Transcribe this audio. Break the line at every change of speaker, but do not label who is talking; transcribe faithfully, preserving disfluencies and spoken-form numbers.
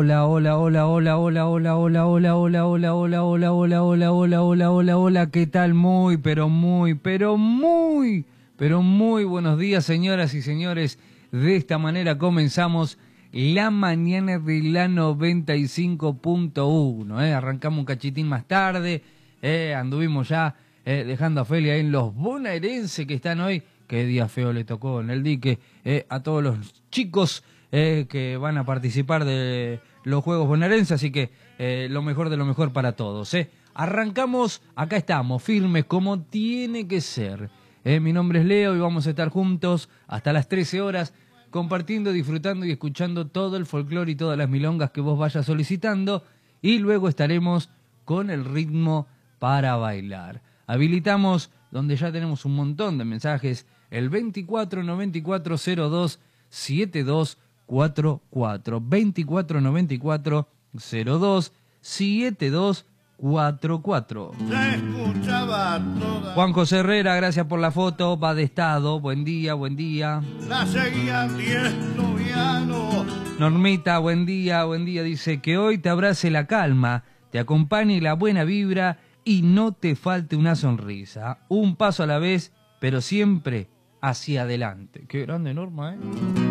hola, hola, hola, hola, hola, hola, hola, hola, hola, hola, hola, hola, hola, hola, hola, hola, hola, hola, ¿qué tal? Muy, pero muy, pero muy, pero muy buenos días, señoras y señores. De esta manera comenzamos la mañana de la noventa y cinco punto uno, ¿eh? Arrancamos un cachitín más tarde, eh, anduvimos ya eh, dejando a Feli ahí en los bonaerenses que están hoy. Qué día feo le tocó en el dique, eh, a todos los chicos eh, que van a participar de los Juegos Bonaerenses, así que eh, lo mejor de lo mejor para todos. Eh. Arrancamos, acá estamos, firmes como tiene que ser. Eh, mi nombre es Leo y vamos a estar juntos hasta las trece horas, compartiendo, disfrutando y escuchando todo el folclore y todas las milongas que vos vayas solicitando, y luego estaremos con el ritmo para bailar. Habilitamos, donde ya tenemos un montón de mensajes, el veinticuatro noventa y cuatro cero dos setenta y dos cuarenta y cuatro, veinticuatro noventa y cuatro cero dos setenta y dos cuarenta y cuatro. Juan José Herrera, gracias por la foto, va de estado, buen día, buen día. La seguía Viano. Normita, buen día, buen día, dice que hoy te abrace la calma, te acompañe la buena vibra y no te falte una sonrisa. Un paso a la vez, pero siempre hacia adelante. Qué grande Norma, ¿eh?